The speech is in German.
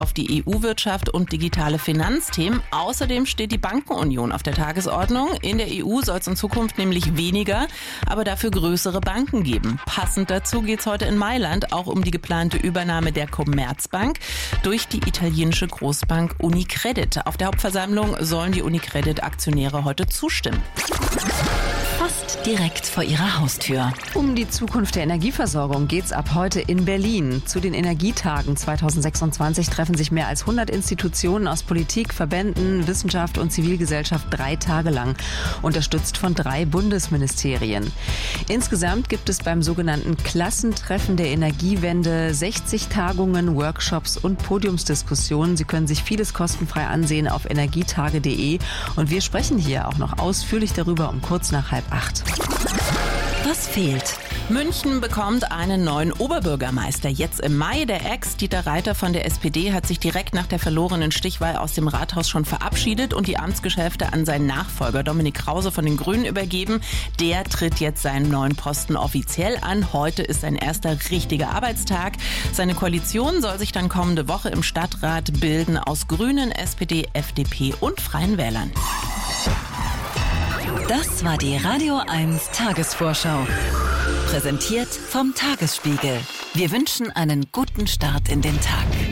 auf die EU-Wirtschaft und digitale Finanzthemen. Außerdem steht die Bankenunion auf der Tagesordnung. In der EU soll es in Zukunft nämlich weniger, aber dafür größere Banken geben. Passend dazu geht es heute in Mailand auch um die geplante Übernahme der Commerzbank durch die italienische Großbank Unicredit. Auf der Hauptversammlung sollen die Unicredit-Aktionäre heute zustimmen. Fast direkt vor ihrer Haustür. Um die Zukunft der Energieversorgung geht's ab heute in Berlin. Zu den Energietagen 2026 treffen sich mehr als 100 Institutionen aus Politik, Verbänden, Wissenschaft und Zivilgesellschaft 3 Tage lang, unterstützt von 3 Bundesministerien. Insgesamt gibt es beim sogenannten Klassentreffen der Energiewende 60 Tagungen, Workshops und Podiumsdiskussionen. Sie können sich vieles kostenfrei ansehen auf energietage.de und wir sprechen hier auch noch ausführlich darüber um kurz nach 7:30. Was fehlt? München bekommt einen neuen Oberbürgermeister. Jetzt im Mai. Der Ex-Dieter Reiter von der SPD hat sich direkt nach der verlorenen Stichwahl aus dem Rathaus schon verabschiedet und die Amtsgeschäfte an seinen Nachfolger Dominik Krause von den Grünen übergeben. Der tritt jetzt seinen neuen Posten offiziell an. Heute ist sein erster richtiger Arbeitstag. Seine Koalition soll sich dann kommende Woche im Stadtrat bilden aus Grünen, SPD, FDP und Freien Wählern. Das war die Radio 1 Tagesvorschau. Präsentiert vom Tagesspiegel. Wir wünschen einen guten Start in den Tag.